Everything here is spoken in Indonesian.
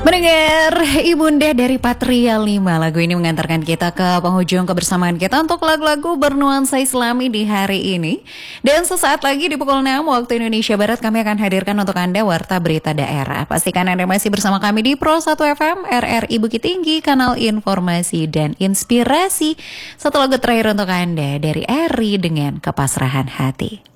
Mendengar Ibunda dari Patria 5, lagu ini mengantarkan kita ke penghujung kebersamaan kita untuk lagu-lagu bernuansa Islami di hari ini. Dan sesaat lagi di pukul 6 waktu Indonesia Barat kami akan hadirkan untuk Anda Warta Berita Daerah. Pastikan Anda masih bersama kami di Pro 1 FM, RRI Bukit Tinggi, kanal informasi dan inspirasi. Satu lagu terakhir untuk Anda dari Eri dengan Kepasrahan Hati.